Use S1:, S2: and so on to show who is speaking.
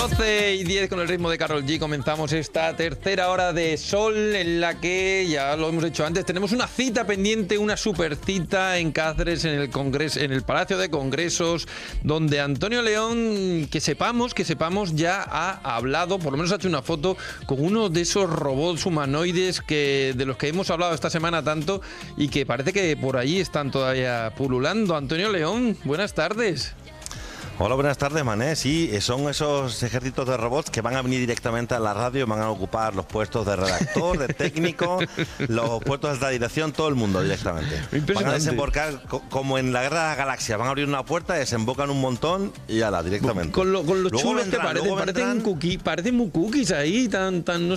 S1: 12:10 con el ritmo de Karol G comenzamos esta tercera hora de sol en la que, ya lo hemos hecho antes, tenemos una cita pendiente, una super cita en Cáceres, en el Congreso, en el Palacio de Congresos, donde Antonio León, que sepamos, ya ha hablado, por lo menos ha hecho una foto con uno de esos robots humanoides de los que hemos hablado esta semana tanto y que parece que por allí están todavía pululando. Antonio León, buenas tardes.
S2: Hola, buenas tardes, Mané. Sí, son esos ejércitos de robots que van a venir directamente a la radio, van a ocupar los puestos de redactor, de técnico, los puestos de alta dirección, todo el mundo directamente. Van a desembocar como en la Guerra de las Galaxias, van a abrir una puerta, desembocan un montón y ala, directamente.
S1: Con los chulos que parecen muy cookies ahí, tan no